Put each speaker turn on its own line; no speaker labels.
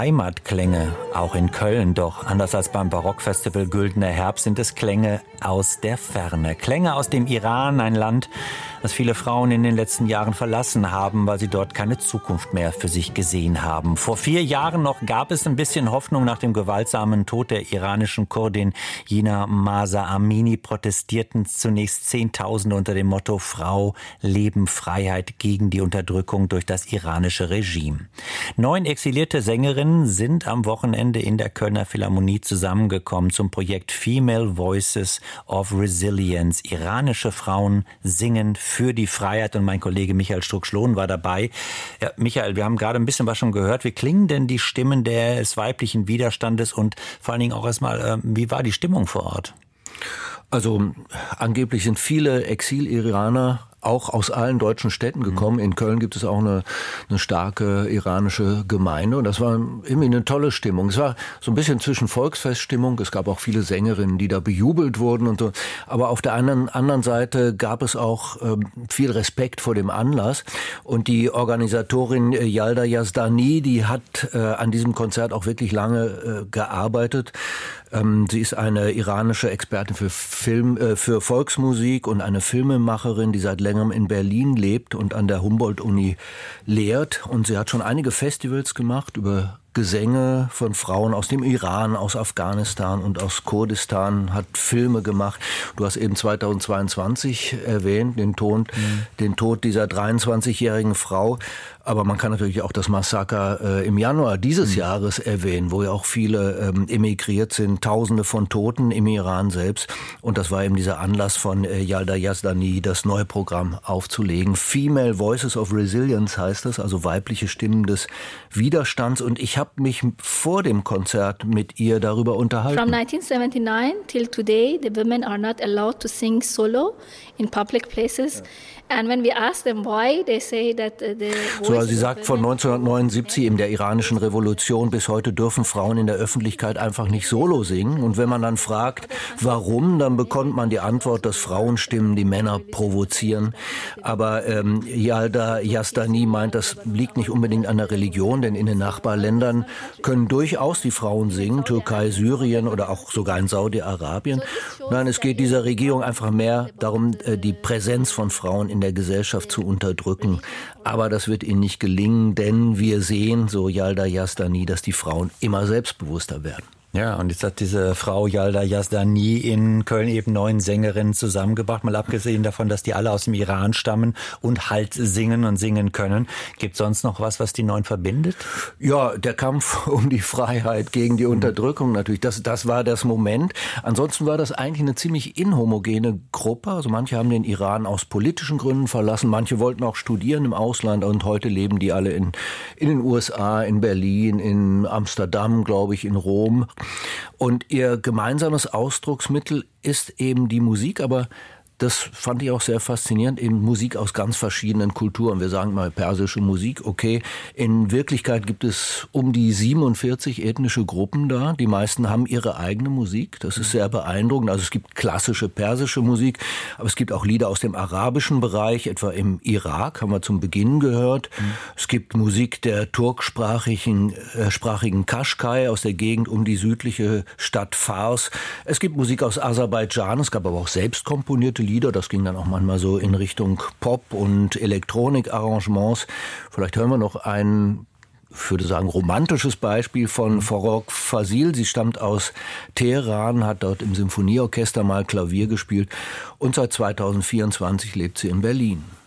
Heimatklänge, auch in Köln. Doch anders als beim Barockfestival Güldener Herbst sind es Klänge aus der Ferne. Klänge aus dem Iran, ein Land, das viele Frauen in den letzten Jahren verlassen haben, weil sie dort keine Zukunft mehr für sich gesehen haben. Vor 4 Jahren noch gab es ein bisschen Hoffnung. Nach dem gewaltsamen Tod der iranischen Kurdin Jina Mahsa Amini protestierten zunächst Zehntausende unter dem Motto Frau, Leben, Freiheit gegen die Unterdrückung durch das iranische Regime. 9 exilierte Sängerinnen sind am Wochenende in der Kölner Philharmonie zusammengekommen zum Projekt Female Voices of Resilience. Iranische Frauen singen für die Freiheit, und mein Kollege Michael Strux-Schlohn war dabei. Ja, Michael, wir haben gerade ein bisschen was schon gehört. Wie klingen denn die Stimmen des weiblichen Widerstandes und vor allen Dingen auch erstmal, wie war die Stimmung vor Ort?
Also angeblich sind viele Exil-Iraner auch aus allen deutschen Städten gekommen. In Köln gibt es auch eine starke iranische Gemeinde, und das war irgendwie eine tolle Stimmung. Es war so ein bisschen zwischen Volksfeststimmung. Es gab auch viele Sängerinnen, die da bejubelt wurden und so. Aber auf der anderen Seite gab es auch viel Respekt vor dem Anlass. Und die Organisatorin Yalda Yazdani, die hat an diesem Konzert auch wirklich lange gearbeitet. Sie ist eine iranische Expertin für Volksmusik und eine Filmemacherin, die seit längerem in Berlin lebt und an der Humboldt-Uni lehrt. Und sie hat schon einige Festivals gemacht über Gesänge von Frauen aus dem Iran, aus Afghanistan und aus Kurdistan, hat Filme gemacht. Du hast eben 2022 erwähnt, den Tod dieser 23-jährigen Frau. Aber man kann natürlich auch das Massaker im Januar dieses Jahres erwähnen, wo ja auch viele emigriert sind, Tausende von Toten im Iran selbst. Und das war eben dieser Anlass von Yalda Yazdani, das neue Programm aufzulegen. Female Voices of Resilience heißt das, also weibliche Stimmen des Widerstands. Und ich habe mich vor dem Konzert mit ihr darüber unterhalten.
From 1979 till today, the women are not allowed to sing solo in public places. And when we ask them why, they say that the
also sie sagt, von 1979 in der iranischen Revolution bis heute dürfen Frauen in der Öffentlichkeit einfach nicht solo singen. Und wenn man dann fragt, warum, dann bekommt man die Antwort, dass Frauenstimmen die Männer provozieren. Aber Yalda Yazdani meint, das liegt nicht unbedingt an der Religion, denn in den Nachbarländern können durchaus die Frauen singen, Türkei, Syrien oder auch sogar in Saudi-Arabien. Nein, es geht dieser Regierung einfach mehr darum, die Präsenz von Frauen in der Gesellschaft zu unterdrücken. Aber das wird ihnen nicht gelingen, denn wir sehen, so Yalda Yazdani, dass die Frauen immer selbstbewusster werden.
Ja, und jetzt hat diese Frau Yalda Yazdani in Köln eben 9 Sängerinnen zusammengebracht. Mal abgesehen davon, dass die alle aus dem Iran stammen und halt singen und singen können. Gibt es sonst noch was die 9 verbindet?
Ja, der Kampf um die Freiheit gegen die Unterdrückung natürlich. Das war das Moment. Ansonsten war das eigentlich eine ziemlich inhomogene Gruppe. Also manche haben den Iran aus politischen Gründen verlassen. Manche wollten auch studieren im Ausland. Und heute leben die alle in den USA, in Berlin, in Amsterdam, glaube ich, in Rom. Und ihr gemeinsames Ausdrucksmittel ist eben die Musik, aber das fand ich auch sehr faszinierend, eben Musik aus ganz verschiedenen Kulturen. Wir sagen mal persische Musik, okay. In Wirklichkeit gibt es um die 47 ethnische Gruppen da. Die meisten haben ihre eigene Musik. Das ist sehr beeindruckend. Also es gibt klassische persische Musik, aber es gibt auch Lieder aus dem arabischen Bereich, etwa im Irak, haben wir zum Beginn gehört. Es gibt Musik der turksprachigen Kaschkai aus der Gegend um die südliche Stadt Fars. Es gibt Musik aus Aserbaidschan, es gab aber auch selbst komponierte Lieder, das ging dann auch manchmal so in Richtung Pop- und Elektronikarrangements. Vielleicht hören wir noch ein, ich würde sagen, romantisches Beispiel von Forog Fasil. Sie stammt aus Teheran, hat dort im Symphonieorchester mal Klavier gespielt und seit 2024 lebt sie in Berlin.